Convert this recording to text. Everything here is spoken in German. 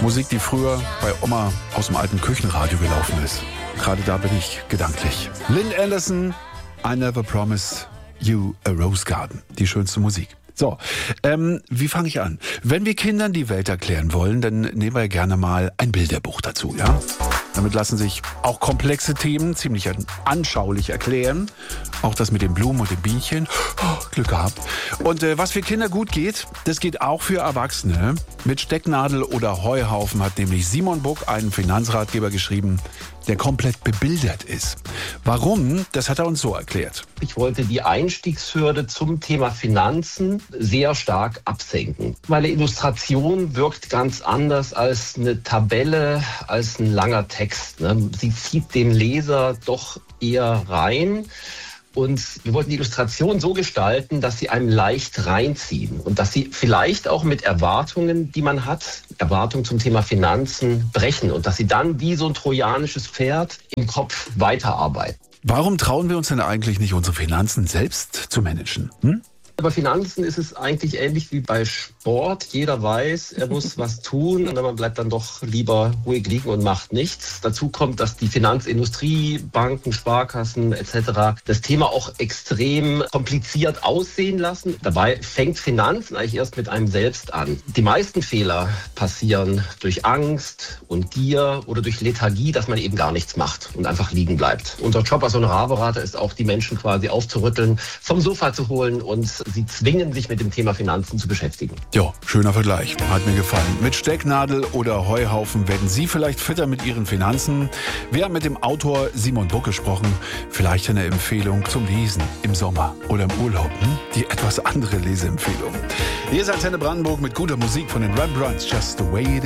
Musik, die früher bei Oma aus dem alten Küchenradio gelaufen ist. Gerade da bin ich gedanklich. Lynn Anderson, I Never Promised You a Rose Garden. Die schönste Musik. So, wie fange ich an? Wenn wir Kindern die Welt erklären wollen, dann nehmen wir gerne mal ein Bilderbuch dazu, ja? Damit lassen sich auch komplexe Themen ziemlich anschaulich erklären. Auch das mit den Blumen und den Bienchen. Oh, Glück gehabt. Und was für Kinder gut geht, das geht auch für Erwachsene. Mit Stecknadel oder Heuhaufen hat nämlich Simon Buck einen Finanzratgeber geschrieben, der komplett bebildert ist. Warum? Das hat er uns so erklärt. Ich wollte die Einstiegshürde zum Thema Finanzen sehr stark absenken. Meine Illustration wirkt ganz anders als eine Tabelle, als ein langer Text. Sie zieht den Leser doch eher rein. Und wir wollten die Illustration so gestalten, dass sie einem leicht reinziehen und dass sie vielleicht auch mit Erwartungen, die man hat, Erwartungen zum Thema Finanzen brechen und dass sie dann wie so ein trojanisches Pferd im Kopf weiterarbeiten. Warum trauen wir uns denn eigentlich nicht, unsere Finanzen selbst zu managen? Bei Finanzen ist es eigentlich ähnlich wie bei Sport. Jeder weiß, er muss was tun und man bleibt dann doch lieber ruhig liegen und macht nichts. Dazu kommt, dass die Finanzindustrie, Banken, Sparkassen etc. das Thema auch extrem kompliziert aussehen lassen. Dabei fängt Finanzen eigentlich erst mit einem selbst an. Die meisten Fehler passieren durch Angst und Gier oder durch Lethargie, dass man eben gar nichts macht und einfach liegen bleibt. Unser Job als Honorarberater ist auch, die Menschen quasi aufzurütteln, vom Sofa zu holen und sie zwingen, sich mit dem Thema Finanzen zu beschäftigen. Ja, schöner Vergleich. Hat mir gefallen. Mit Stecknadel oder Heuhaufen werden Sie vielleicht fitter mit Ihren Finanzen. Wir haben mit dem Autor Simon Buck gesprochen. Vielleicht eine Empfehlung zum Lesen im Sommer oder im Urlaub. Die etwas andere Leseempfehlung. Hier ist Antenne Brandenburg mit guter Musik von den Rembrandts. Just the way it is.